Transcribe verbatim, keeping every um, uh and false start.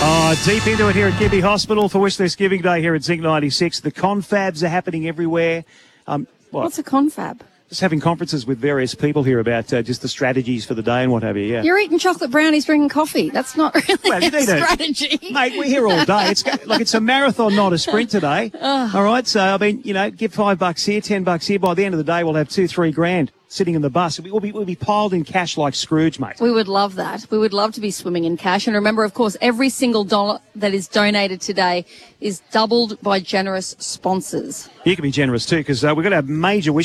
Oh, deep into it here at Gibby Hospital for Whistler's Giving Day here at Zinc ninety-six. The confabs are happening everywhere. Um, what? What's a confab? Just having conferences with various people here about uh, just the strategies for the day and what have you, yeah. You're eating chocolate brownies, drinking coffee. That's not really well, you a need strategy. A, mate, we're here all day. It's like it's a marathon, not a sprint today. Oh. All right, so, I mean, you know, give five bucks here, ten bucks here. By the end of the day, we'll have two, three grand sitting in the bus. We'll be, we'll be piled in cash like Scrooge, mate. We would love that. We would love to be swimming in cash. And remember, of course, every single dollar that is donated today is doubled by generous sponsors. You can be generous too, because uh, we're going to have major wish